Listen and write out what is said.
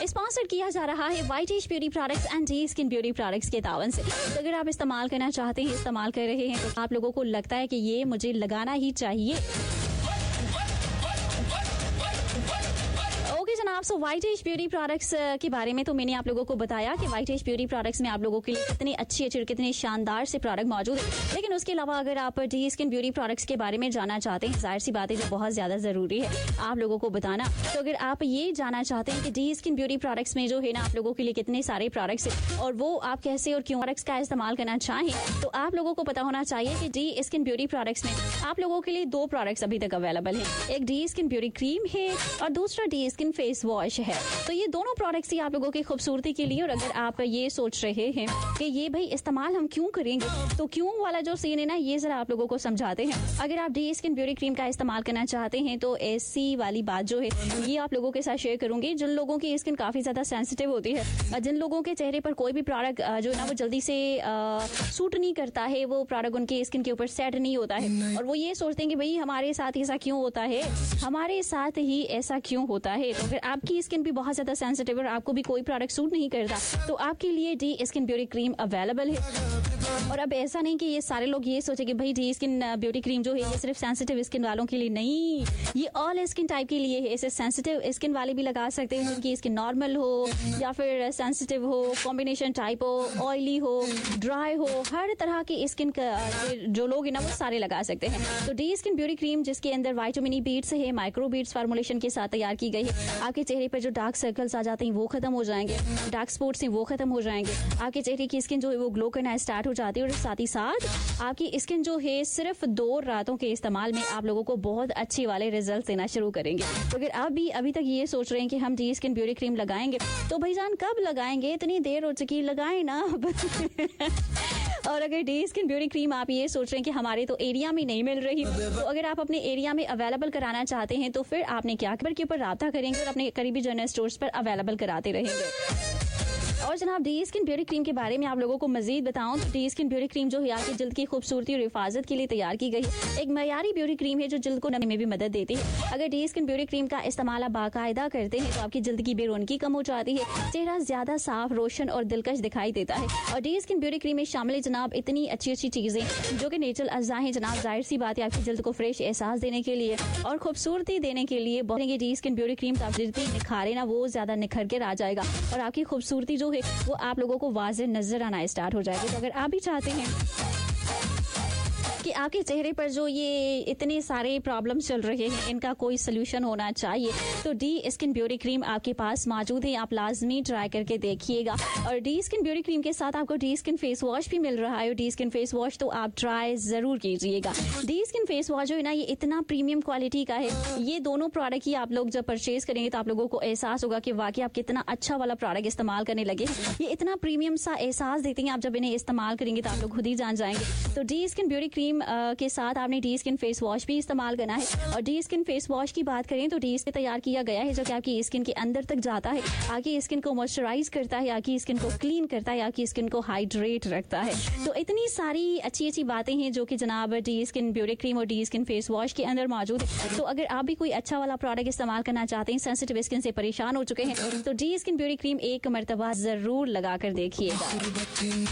Sponsor किया जा रहा है वाइटेज beauty products and D skin beauty products के तावन से। तो अगर आप इस्तेमाल करना चाहते हैं, इस्तेमाल कर रहे हैं, तो आप लोगों को लगता है कि ये मुझे लगाना ही चाहिए, ओके जनाब। सो वाइटेज ब्यूटी प्रोडक्ट्स के बारे में तो मैंने आप लोगों को बताया कि वाइटेज ब्यूटी प्रोडक्ट्स में आप लोगों के लिए कितने अच्छे और कितने शानदार से प्रोडक्ट मौजूद है। लेकिन उसके अलावा अगर आप डी स्किन ब्यूटी प्रोडक्ट्स के बारे में जानना चाहते हैं, जाहिर सी बात है जो बहुत ज्यादा जरूरी है आप लोगों को बताना। तो अगर आप ये जानना चाहते हैं कि डी स्किन ब्यूटी प्रोडक्ट्स में जो है ना आप लोगों के लिए कितने सारे प्रोडक्ट्स है और वो आप कैसे और क्यों प्रोडक्ट्स का इस्तेमाल करना चाहें, तो आप लोगों को पता होना चाहिए कि डी स्किन ब्यूटी प्रोडक्ट्स में आप लोगों के लिए 2 प्रोडक्ट्स अभी तक अवेलेबल है। एक डी स्किन ब्यूटी क्रीम है और दूसरा डी स्किन फेस वॉश है। तो ये दोनों प्रोडक्ट्स ही आप लोगों की खूबसूरती के लिए, और अगर आप ये सोच रहे हैं कि ये भाई इस्तेमाल हम क्यों करेंगे, तो क्यों वाला जो सीन है ना ये जरा आप लोगों को समझाते हैं। अगर आप डी स्किन ब्यूटी क्रीम का इस्तेमाल करना चाहते हैं तो ऐसी वाली बात जो है ये आप लोगों के साथ शेयर करूंगी। जिन लोगों की स्किन काफी ज्यादा सेंसिटिव होती है, जिन लोगों के चेहरे पर कोई भी प्रोडक्ट जो है ना वो जल्दी से सूट नहीं करता है, वो प्रोडक्ट उनके स्किन के ऊपर सेट नहीं होता है, और वो ये सोचते हैं कि भाई हमारे साथ ऐसा क्यों होता है, हमारे साथ ही ऐसा क्यों होता है। तो अगर आपकी स्किन भी बहुत ज्यादा सेंसिटिव और आपको भी कोई प्रोडक्ट सूट नहीं करता, तो आपके लिए D skin beauty cream available है। और अब ऐसा नहीं कि ये सारे लोग ये सोचे कि भाई डी स्किन ब्यूटी क्रीम जो है ये सिर्फ सेंसिटिव स्किन वालों के लिए, नहीं, ये ऑल स्किन टाइप के लिए है। इसे सेंसिटिव स्किन वाले भी लगा सकते हैं, जिनकी स्किन नॉर्मल हो या फिर सेंसिटिव हो, कॉम्बिनेशन टाइप हो, ऑयली हो, ड्राई हो, हर तरह की स्किन जो लोग है ना वो सारे लगा सकते हैं। तो डी स्किन ब्यूटी क्रीम जिसके अंदर विटामिन ई बीट्स है, माइक्रो बीट्स फार्मूलेशन के साथ तैयार की गई है। आपके चेहरे पर जो डार्क सर्कल्स आ जाते हैं वो खत्म हो जाएंगे, डार्क स्पॉट्स हैं वो खत्म हो जाएंगे, आपके चेहरे की स्किन जो है वो ग्लो करना स्टार्ट हो जाती है, और साथ ही साथ आपकी स्किन जो है सिर्फ 2 रातों के इस्तेमाल में आप लोगों को बहुत अच्छे वाले रिजल्ट देना शुरू करेंगे। तो अगर आप भी अभी तक ये सोच रहे हैं कि हम डी स्किन ब्यूटी क्रीम लगाएंगे, तो भाईजान कब लगाएंगे, इतनी देर हो चुकी, लगाए ना। और अगर डी स्किन ब्यूटी क्रीम आप ये सोच रहे हैं कि हमारे तो एरिया में नहीं मिल रही, तो अगर आप अपने एरिया में अवेलेबल कराना चाहते हैं तो फिर आपने क्या नंबर के ऊपर राब्ता करेंगे और अपने करीबी जनरल स्टोर्स पर अवेलेबल कराते रहेंगे। और जनाब डी स्किन ब्यूटी क्रीम के बारे में आप लोगों को मजीद बताऊं तो डी स्किन ब्यूटी क्रीम जो है आपकी जल्द की खूबसूरती और हिफाजत के लिए तैयार की गई है। एक मयारी ब्यूटी क्रीम है जो जल्द को नमी में भी मदद देती है। अगर डी स्किन ब्यूटी क्रीम का इस्तेमाल आप बाकायदा करते हैं तो आपकी जल्द की बेरौनकी कम हो जाती है, चेहरा ज्यादा साफ, रोशन और दिलकश दिखाई देता है। और डी स्किन ब्यूटी क्रीम में शामिल है जनाब इतनी अच्छी अच्छी चीजें जो कि नेचुरल अज्जा है जनाब। जाहिर सी बात है आपकी जल्द को फ्रेश एहसास देने के लिए और खूबसूरती देने के लिए डी स्किन ब्यूटी क्रीम आप जितनी निखारे ना वो ज्यादा निखर कर आ जाएगा, और आपकी खूबसूरती जो है वो आप लोगों को वाज़ेह नजर आना स्टार्ट हो जाएगी। तो अगर आप भी चाहते हैं कि आपके चेहरे पर जो ये इतने सारे प्रॉब्लम चल रहे हैं इनका कोई सोल्यूशन होना चाहिए, तो डी स्किन ब्यूटी क्रीम आपके पास मौजूद है। आप लाजमी ट्राई करके देखिएगा। और डी स्किन ब्यूटी क्रीम के साथ आपको डी स्किन फेस वॉश भी मिल रहा है। डी स्किन फेस वॉश तो आप ट्राई जरूर कीजिएगा। डी स्किन फेस वॉश जो है ना ये इतना प्रीमियम क्वालिटी का है। ये दोनों प्रोडक्ट ही आप लोग जब परचेज करेंगे तो आप लोगों को एहसास होगा कि वाकई आप कितना अच्छा वाला प्रोडक्ट इस्तेमाल करने लगे। ये इतना प्रीमियम सा एहसास देते हैं, आप जब इन्हें इस्तेमाल करेंगे तो आप लोग खुद ही जान जाएंगे। तो डी स्किन ब्यूटी क्रीम के साथ आपने डी स्किन फेस वॉश भी इस्तेमाल करना है। और डी स्किन फेस वॉश की बात करें तो डी से तैयार किया गया है जो कि आपकी स्किन के अंदर तक जाता है, आपकी स्किन को मॉइस्चराइज करता है, आपकी स्किन को क्लीन करता है, आपकी स्किन को हाइड्रेट रखता है। तो इतनी सारी अच्छी अच्छी बातें हैं जो कि जनाब डी स्किन ब्यूटी क्रीम और डी स्किन फेस वॉश के अंदर मौजूद है। तो अगर आप भी कोई अच्छा वाला प्रोडक्ट इस्तेमाल करना चाहते हैं, सेंसिटिव स्किन से परेशान हो चुके हैं, तो डी स्किन ब्यूटी क्रीम एक मरतबा जरूर लगा कर देखिएगा।